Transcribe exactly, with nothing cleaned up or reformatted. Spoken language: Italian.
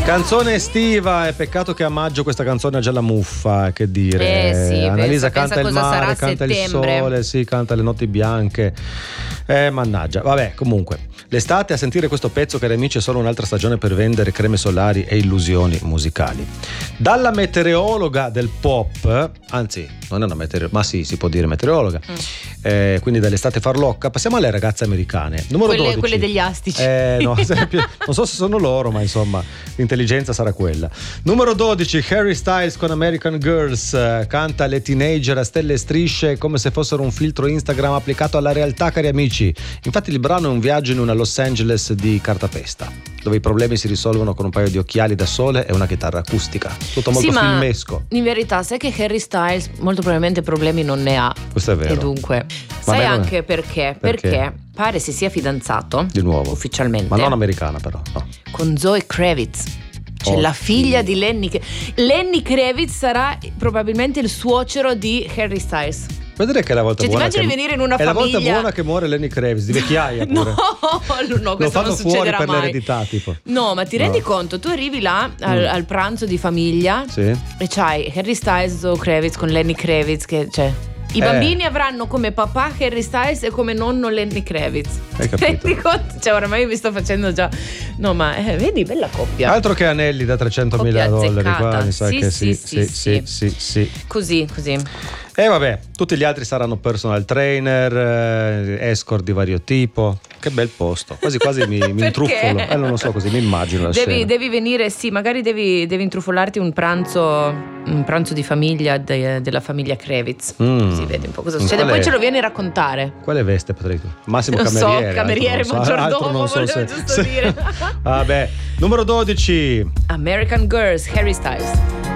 Canzone estiva, è peccato che a maggio questa canzone ha già la muffa, che dire. Eh sì, Annalisa pensa, canta pensa il cosa mare, sarà canta settembre. il sole, sì, canta le notti bianche. Eh, mannaggia. Vabbè, comunque, l'estate a sentire questo pezzo, cari amici, è solo un'altra stagione per vendere creme solari e illusioni musicali. Dalla meteorologa del pop, anzi, non è una meteorologa, ma sì, si può dire meteorologa, mm. eh, quindi dall'estate farlocca, passiamo alle ragazze americane. Numero quelle, dodici. quelle degli astici. Eh, no, non so se sono loro, ma insomma, l'intelligenza sarà quella. Numero dodici, Harry Styles con American Girls, eh, canta le teenager a stelle e strisce come se fossero un filtro Instagram applicato alla realtà, cari amici. Infatti il brano è un viaggio in una Los Angeles di cartapesta, dove i problemi si risolvono con un paio di occhiali da sole e una chitarra acustica. Tutto molto sì, filmesco. In verità, sai che Harry Styles molto probabilmente problemi non ne ha. Questo è vero. E dunque, Ma sai non è... anche perché? perché? Perché pare si sia fidanzato di nuovo, ufficialmente, ma non americana però, no. con Zoe Kravitz. C'è oh, la figlia sì. di Lenny. Lenny Kravitz sarà probabilmente il suocero di Harry Styles. Vedere che è la volta cioè, buona ti immagini che... venire in una è famiglia. È la volta buona che muore Lenny Kravitz, di vecchiaia pure. no, no, questo lo non fanno fuori succederà per mai. l'eredità, tipo. No, ma ti rendi no. conto, tu arrivi là al, mm. al pranzo di famiglia, sì. e c'hai Harry Styles o Kravitz con Lenny Kravitz, che cioè i bambini eh. avranno come papà Harry Styles e come nonno Lenny Kravitz. Hai capito? Rendi conto? Cioè, oramai mi sto facendo già. No, ma eh, vedi, bella coppia. Altro che anelli da trecentomila dollari qua, mi sa sì, che sì sì, sì, sì, sì, sì. Così, così. E vabbè, tutti gli altri saranno personal trainer, eh, escort di vario tipo. Che bel posto. Quasi quasi mi, mi intruffolo. Eh, non lo so, così mi immagino la devi, scena. devi venire, sì, magari devi, devi intrufolarti un pranzo, un pranzo di famiglia de, della famiglia Kravitz. Mm. Così vedi un po' cosa succede. Poi ce lo vieni a raccontare. Quale veste, Patrick? Massimo non cameriere. So, cameriere, altro maggiordomo, non so, volevo se, giusto se, dire. Vabbè, numero dodici. American Girls, Harry Styles.